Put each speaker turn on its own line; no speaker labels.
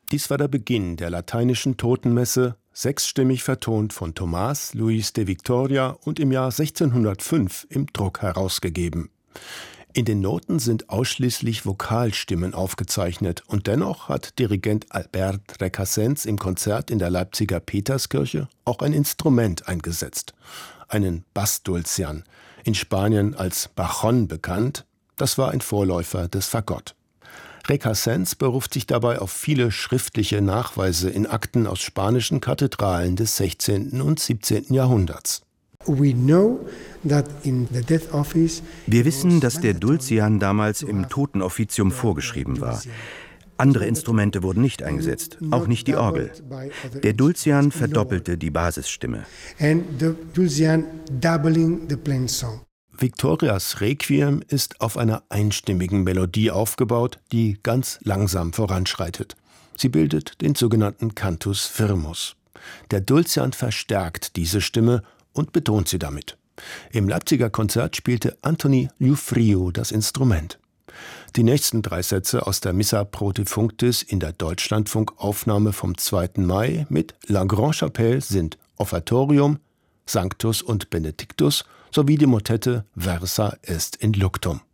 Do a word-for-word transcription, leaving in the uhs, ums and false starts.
Dies war der Beginn der lateinischen Totenmesse, sechsstimmig vertont von Tomás Luis de Victoria und im Jahr sechzehnhundertfünf im Druck herausgegeben. In den Noten sind ausschließlich Vokalstimmen aufgezeichnet und dennoch hat Dirigent Albert Recasens im Konzert in der Leipziger Peterskirche auch ein Instrument eingesetzt, einen Bassdulcian, in Spanien als Bajon bekannt. Das war ein Vorläufer des Fagott. Recasens beruft sich dabei auf viele schriftliche Nachweise in Akten aus spanischen Kathedralen des sechzehnten und siebzehnten Jahrhunderts.
Wir
wissen, dass der Dulcian damals im Totenoffizium vorgeschrieben war. Andere Instrumente wurden nicht eingesetzt, auch nicht die Orgel. Der Dulcian verdoppelte die Basisstimme.
Victorias Requiem ist auf einer einstimmigen Melodie aufgebaut, die ganz langsam voranschreitet. Sie bildet den sogenannten Cantus firmus. Der Dulcian verstärkt diese Stimme und betont sie damit. Im Leipziger Konzert spielte Anthony Giuffrio das Instrument. Die nächsten drei Sätze aus der Missa pro Defunctis in der Deutschlandfunkaufnahme vom zweiten Mai mit La Grand-Chapelle sind Offertorium, Sanctus und Benedictus sowie die Motette Versa est in Luctum.